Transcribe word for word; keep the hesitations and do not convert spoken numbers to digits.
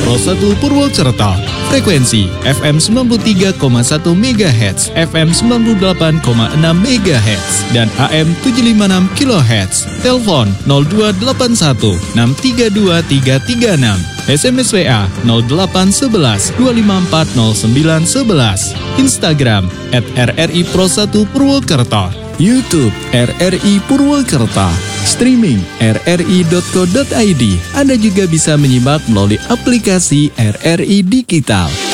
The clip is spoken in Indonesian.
Pro satu Purwokerto. Frekuensi F M sembilan puluh tiga koma satu megahertz, F M sembilan puluh delapan koma enam megahertz, dan A M tujuh lima enam kilohertz. Telepon nol dua delapan satu enam tiga dua tiga tiga enam. S M S W A nol delapan sebelas dua lima empat nol sembilan sebelas. Instagram at R R I Pro satu Purwokerto. YouTube R R I Purwokerto. Streaming r r i dot co dot i d. Anda juga bisa menyimak melalui aplikasi R R I Digital.